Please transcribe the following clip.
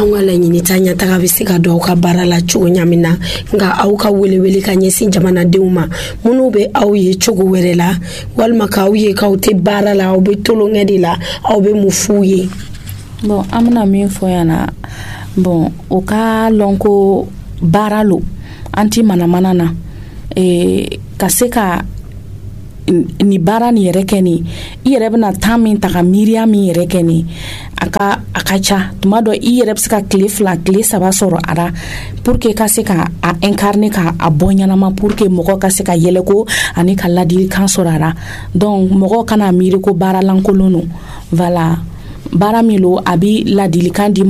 an ka laɲini ta ɲɛtaga bɛ se ka don aw ka baara la cogo ɲamin na nka aw ka welewele ka ɲɛsin jamanadenw ma minnu bɛ aw ye cogo wɛrɛ la walima k'aw ye k'aw tɛ baara la aw bɛ tolonkɛ de la aw bɛ mun f'u ye. Bon an bɛna min fɔ yan na bon o ka lɔn ko baara lo an ti manamana na ka se ka ni baara ni yɛrɛ kɛ ni i yɛrɛ bɛna temps min ta ka miiriya min yɛrɛ kɛ ni a ka ca tuma dɔ i yɛrɛ bɛ se ka tile 2 tile 3 sɔrɔ a la pour que ka se ka a incarner ka a bɔ ɲanama pour que mɔgɔ ka se ka yɛlɛko ani ka ladilikan sɔrɔ a la donc mɔgɔ kana miiri ko baara lankolon no voilà baara min lo a bi ladilikan di